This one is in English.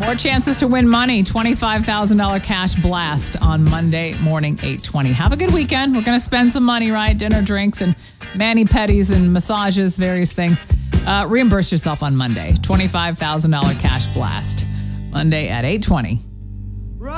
More chances to win money. $25,000 cash blast on Monday morning, 8:20. Have a good weekend. We're going to spend some money, right? Dinner, drinks, and mani-pedis and massages, various things. Reimburse yourself on Monday. $25,000 cash blast. Monday at 8:20.